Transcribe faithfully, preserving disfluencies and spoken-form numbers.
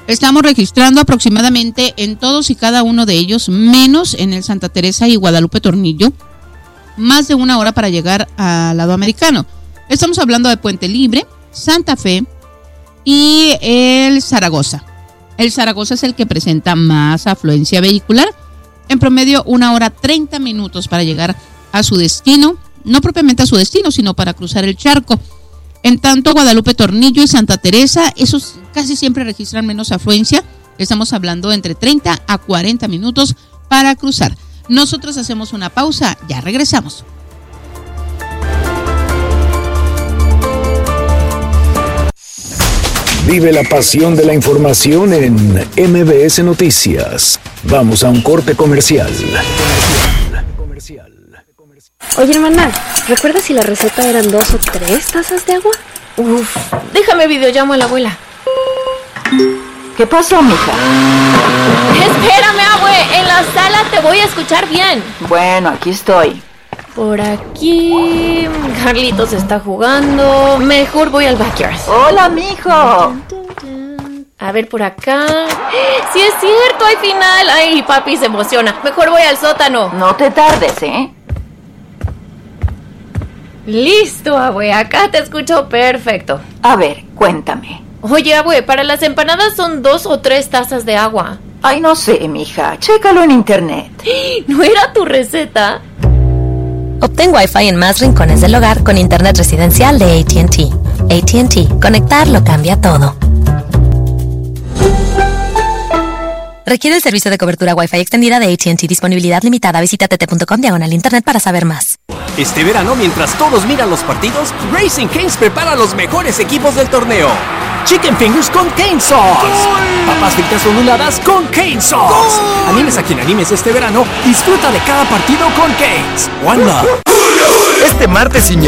estamos registrando aproximadamente en todos y cada uno de ellos, menos en el Santa Teresa y Guadalupe Tornillo, más de una hora para llegar al lado americano. Estamos hablando de Puente Libre, Santa Fe y el Zaragoza. El Zaragoza es el que presenta más afluencia vehicular, en promedio una hora treinta minutos para llegar a su destino, no propiamente a su destino, sino para cruzar el charco. En tanto, Guadalupe Tornillo y Santa Teresa, esos casi siempre registran menos afluencia. Estamos hablando entre treinta a cuarenta minutos para cruzar. Nosotros hacemos una pausa, ya regresamos. Vive la pasión de la información en M B S Noticias. Vamos a un corte comercial. Oye, hermana, ¿recuerdas si la receta eran dos o tres tazas de agua? Uf, déjame videollamo a la abuela. ¿Qué pasó, mija? Espérame, abue, en la sala te voy a escuchar bien. Bueno, aquí estoy. Por aquí... Carlitos está jugando. Mejor voy al backyard. ¡Hola, mijo! A ver, por acá... ¡Sí es cierto! ¡Hay final! ¡Ay, papi se emociona! Mejor voy al sótano. No te tardes, ¿eh? Listo, abue. Acá te escucho perfecto. A ver, cuéntame. Oye, abue, para las empanadas son dos o tres tazas de agua. Ay, no sé, mija. Chécalo en internet. ¿No era tu receta? Obtén Wi-Fi en más rincones del hogar con internet residencial de A T and T. A T and T. Conectar lo cambia todo. Requiere el servicio de cobertura Wi-Fi extendida de A T and T. Disponibilidad limitada. Visita tt.com diagonal internet para saber más. Este verano, mientras todos miran los partidos, Raising Cane's prepara los mejores equipos del torneo. Chicken Fingers con Cane Sauce. Papas fritas onduladas con Cane Sauce. Animes a quien animes este verano, disfruta de cada partido con Cane's. One Love. Este martes sin